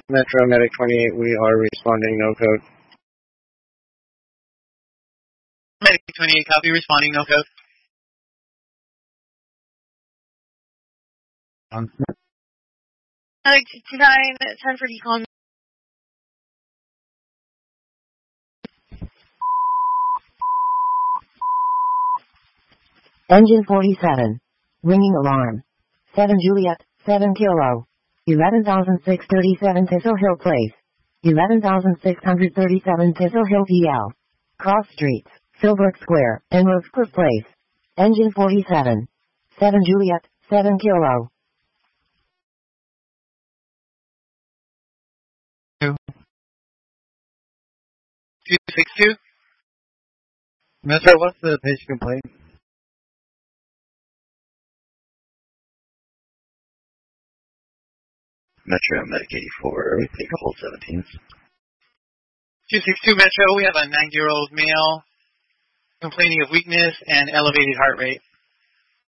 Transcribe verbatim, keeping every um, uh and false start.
Metro Medic twenty-eight, we are responding, no code. Medic twenty-eight, copy, responding, no code. Um, Medic two nine, ten for decon. Engine forty-seven. Ringing alarm. seven Juliet, seven Kilo. eleven thousand six hundred thirty-seven Thistle Hill Place. eleven thousand six hundred thirty-seven Thistle Hill P L. Cross Streets, Philbrook Square, and Rosecliff Place. Engine forty-seven. seven Juliet, seven Kilo. two six two. Metro, what's the patient complaint? Metro Medic eighty-four, take hold seventeen. two six two Metro, we have a ninety-year-old male complaining of weakness and elevated heart rate.